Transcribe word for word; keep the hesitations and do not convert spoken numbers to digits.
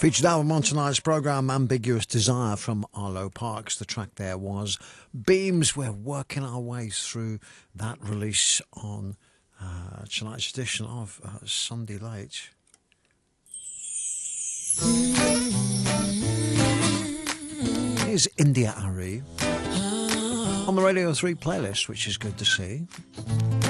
Featured album on tonight's programme, Ambiguous Desire from Arlo Parks. The track there was Beams. We're working our way through that release on uh, tonight's edition of uh, Sunday Late. Here's India Ari on the Radio three playlist, which is good to see.